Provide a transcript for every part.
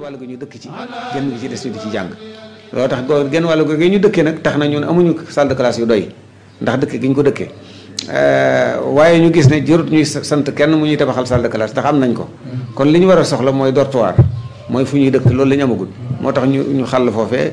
wàll gi ñu dëkk ci genn gi ci des ñu di ci jàng loolu tax genn wàll gi ñu dëkkee nag tax na ñun amuñu salle de classe yu doy ndax dëkk gi ñu ko dëkkee waaye ñu gis ne jërut ñuy sant kenn mu ñuy tabaxal salle de classe ndax am nañ ko kon li ñu war a soxla mooy dortoir mooy fu ñuy dëkk loolu la ñu amagul moo tax ñu xàll foofee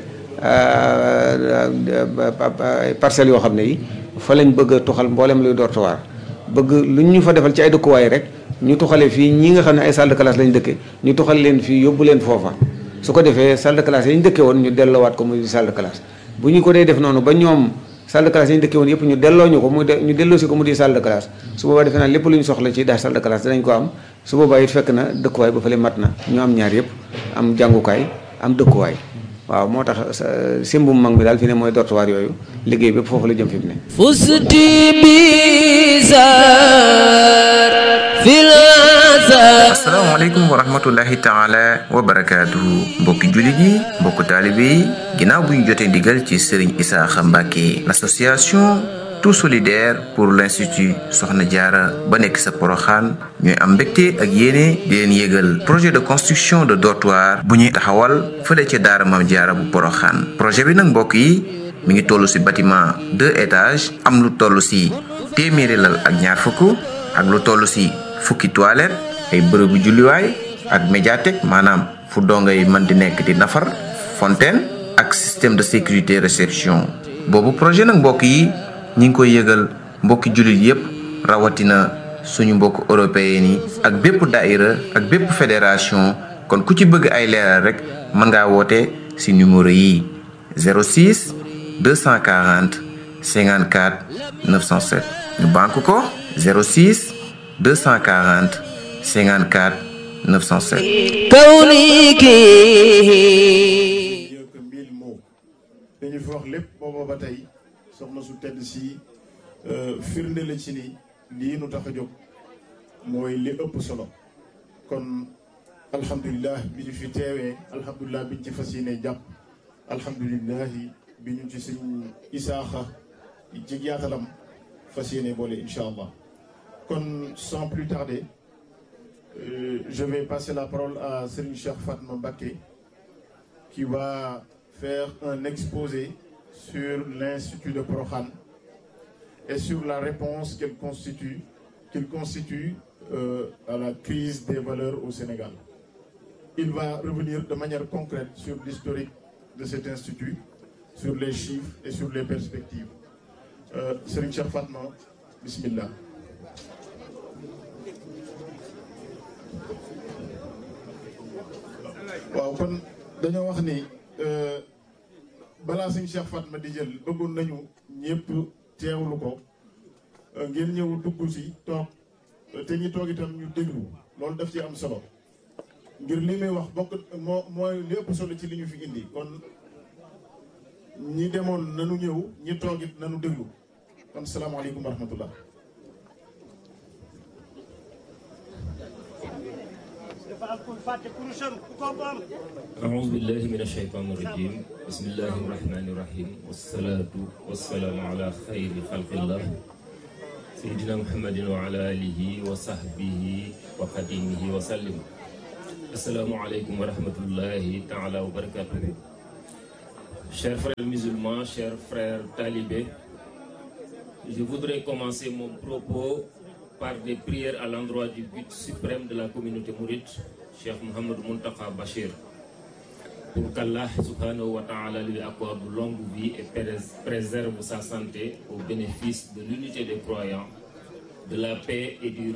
parcelles yoo xam ne yi fa lañ bëgg a tuxal mboolem luy dortoir bëgg lu ñu fa defal ci ay dëkkuwaay rek ñu tuxale fii ñi nga xam ne ay salle de classe lañ dëkke ñu tuxal leen fii yóbbu leen foofa su ko defee salle de classe yi ñu dëkke woon ñu delloowaat ko muy salle de classe bu ñu ko dee def noonu ba ñoom salle de classe yi ñu dëkke woon yëpp ñu delloo ñu ko ñu delloo si ko mu di salle de classe su boobaa defe naa lépp lu ñu soxla ci daal salle de classe danañ ko am su boobaa it fekk na dëkkuwaay ba fële mat na ñu am ñaar yëpp am jàngukaay am dëkkuwaay waaw moo tax simbum mag mi daal fi ne mooy dortoir yooyu liggéey bépp foofu la jëm fi mu ne fusti bizar fil asalaamaaleykum wa rahmatullahi taala wa barakaatuhu mbokki jullit yi mbokku taalibe yi ginnaaw bu ñu jotee ndigal ci Serigne Isaaxa Mbàkke l'association tout solidaire pour l'institut Soxna Jaara ba nekk sa Poroxaan ñooy am mbégte ak yéene di leen yégal projet de construction de dortoir bu ñuy taxawal fële ca daara Maam Jaara bu Poroxaan projet bi nag mbokk yi mi ngi toll ci bâtiment 2 étages am lu toll ci téeméeri lal ak ñaar fukk ak lu toll ci fukki toilette ay bërëbu julliwaay ak médiathèque maanaam fu dongay mën di nekk di nafar fontaine ak système de sécurité réception boobu projet nag mbokk yi ñi ngi koy yëgal mbokki jullit yépp rawatina suñu mbokk européen yi ak bépp daïra ak bépp fédération kon ku ci bëgg ay leeral rek mën ngaa woote ci numéro yi 06 240 54 907 ñu banque ko 06 240 54 907 kawniki mbil moo dañu fi wax lépp booba ba tey soxna su tedd si firnde la ci ni lii nu tax a jóg mooy li ëpp solo kon alhamdulilah bi ñu fi teewee alhamdulilah bi ñu ci fas yéene jàpp alhamdulilah bi ñu ci sëñ Isaaxa ci yaatalam fas yéene boole incha allah kon sans plus tarder je vais passer la parole à Serigne Cheikh Fatma Mbacké qui va faire un exposé sur l'Institut de Porokhane et sur la réponse qu'il constitue à la crise des valeurs au Sénégal. Il va revenir de manière concrète sur l'historique de cet institut, sur les chiffres et sur les perspectives. Serigne Cheikh Fatma, bismillah. waaw kon dañoo wax ni balaa sëñ Cheikh Fatma di jël bëggoon nañu ñëpp teewlu ko ngeen ñëw dugg ci toog te ñi toog itam ñu déglu loolu daf ci am solo ngir li muy wax bokk mooy li ëpp solo ci li ñu fi indi kon ñi demoon nanu ñëw ñi toog it nanu déglu kon salaamaaleykum wa rahmatullah. أعوذ بالله من الشيطان الرجيم بسم الله الرحمن الرحيم والصلاة والسلام على خير خلق الله سيدنا محمد وعلى آله وصحبه وخديمه وسلم. السلام عليكم ورحمة الله تعالى وبركاته. Chers frères musulmans, chers frères talibés, je voudrais commencer mon propos par des prières à l'endroit du but suprême de la communauté mouride, Cheikh Mohamed Muntaka Bachir, pour qu'Allah subhanahu wa ta'ala lui accorde longue vie et préserve sa santé au bénéfice de l'unité des croyants, de la paix et du